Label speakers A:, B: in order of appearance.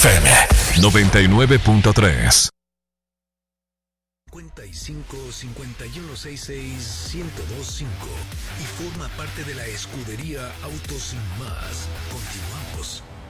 A: FM 99.3.
B: 55 51 66 1025 y forma parte de la escudería Autos Sin Más. Continuamos.